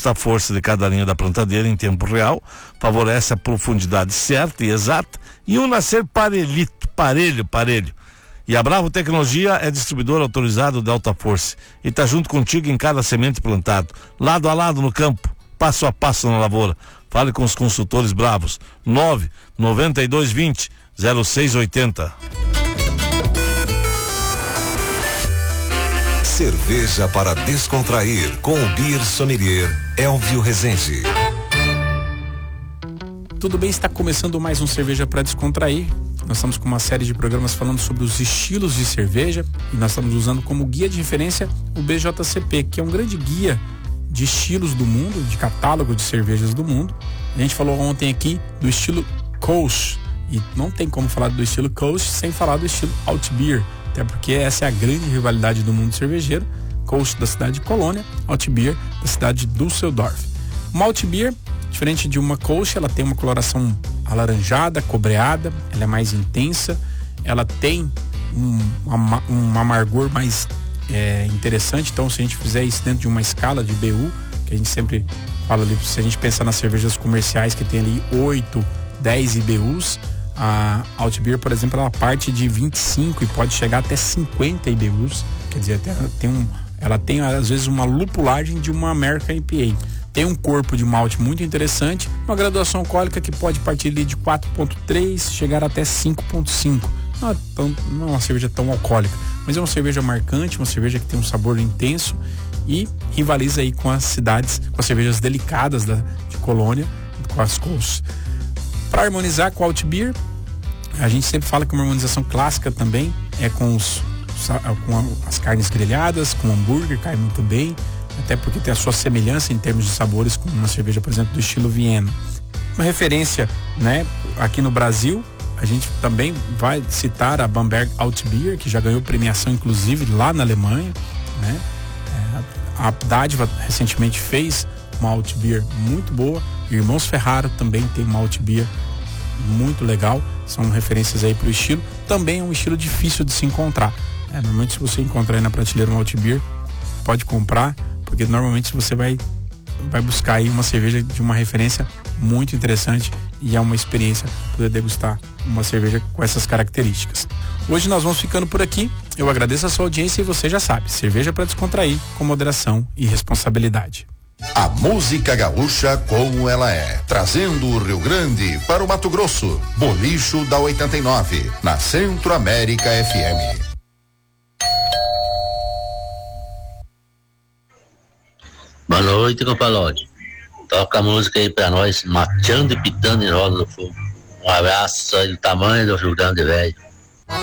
ajusta a força de cada linha da plantadeira em tempo real, favorece a profundidade certa e exata e um nascer parelhito, parelho. E a Bravo Tecnologia é distribuidor autorizado da Alta Force e está junto contigo em cada semente plantado, lado a lado no campo, passo a passo na lavoura. Fale com os consultores Bravos. 99220-0680. Cerveja para descontrair com o Beer Sommelier Elvio Rezende. Tudo bem, está começando mais um Cerveja para Descontrair. Nós estamos com uma série de programas falando sobre os estilos de cerveja e nós estamos usando como guia de referência o BJCP, que é um grande guia de estilos do mundo, de catálogo de cervejas do mundo. A gente falou ontem aqui do estilo Kolsch e não tem como falar do estilo Kolsch sem falar do estilo Altbier, até porque essa é a grande rivalidade do mundo cervejeiro. Kolsch da cidade de Colônia, Altbier da cidade de Düsseldorf. Uma Altbier, diferente de uma Kolsch, ela tem uma coloração alaranjada, cobreada, ela é mais intensa, ela tem um amargor mais interessante. Então, se a gente fizer isso dentro de uma escala de BU, que a gente sempre fala ali, se a gente pensar nas cervejas comerciais que tem ali 8, 10 IBUs, a Altbier, por exemplo, ela parte de 25 e pode chegar até 50 IBUs, quer dizer, ela tem às vezes uma lupulagem de uma American IPA. Tem um corpo de malte muito interessante, uma graduação alcoólica que pode partir ali de 4.3, chegar até 5.5. Não é uma cerveja tão alcoólica, mas é uma cerveja marcante, uma cerveja que tem um sabor intenso e rivaliza aí com as cidades, com as cervejas delicadas de Colônia, com as Kolsch. Para harmonizar com o Altbier, a gente sempre fala que uma harmonização clássica também é com as carnes grelhadas, com hambúrguer, cai muito bem, até porque tem a sua semelhança em termos de sabores com uma cerveja, por exemplo, do estilo Viena. Uma referência, né, aqui no Brasil, a gente também vai citar a Bamberg Altbier, que já ganhou premiação inclusive lá na Alemanha, né? A Dádiva recentemente fez uma Altbier muito boa, e Irmãos Ferrara também tem uma Altbier muito legal, são referências aí para o estilo. Também é um estilo difícil de se encontrar, normalmente se você encontrar aí na prateleira uma Altbier, pode comprar, porque normalmente você vai buscar aí uma cerveja de uma referência muito interessante e é uma experiência poder degustar uma cerveja com essas características. Hoje nós vamos ficando por aqui. Eu agradeço a sua audiência e você já sabe, cerveja para descontrair com moderação e responsabilidade. A música gaúcha como ela é, trazendo o Rio Grande para o Mato Grosso. Bolicho da 89, na Centro América FM. Boa noite, compadre. Toca a música aí pra nós, Mateando e Pitando em Roda do Fogo. Um abraço, só do tamanho do Rio Grande, velho.